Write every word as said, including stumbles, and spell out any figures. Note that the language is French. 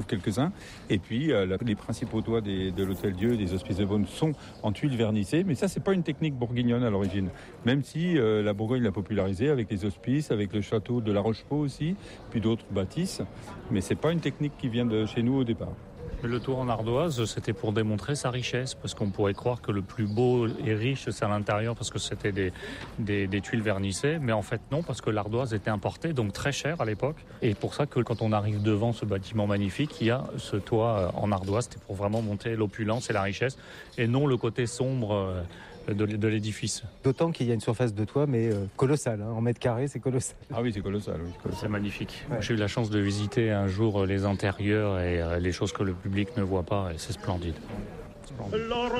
quelques-uns. Et puis, euh, les principaux toits des, de l'Hôtel Dieu, des Hospices de Beaune, sont en tuiles vernissées. Mais ça, c'est pas une technique bourguignonne à l'origine. Même si euh, la Bourgogne l'a popularisé avec les hospices, avec le château de La Rochepot aussi, puis d'autres bâtisses. Mais c'est pas une technique qui vient de chez nous au départ. Le tour en ardoise, c'était pour démontrer sa richesse, parce qu'on pourrait croire que le plus beau et riche, c'est à l'intérieur, parce que c'était des, des, des tuiles vernissées, mais en fait non, parce que l'ardoise était importée, donc très chère à l'époque. Et pour ça que quand on arrive devant ce bâtiment magnifique, il y a ce toit en ardoise, c'était pour vraiment montrer l'opulence et la richesse, et non le côté sombre de, de l'édifice. D'autant qu'il y a une surface de toit, mais euh, colossale, hein. En mètres carrés, c'est colossal. Ah oui, c'est colossal. Oui, c'est colossal. C'est magnifique. Ouais. J'ai eu la chance de visiter un jour les intérieurs et les choses que le public ne voit pas, et c'est splendide. splendide.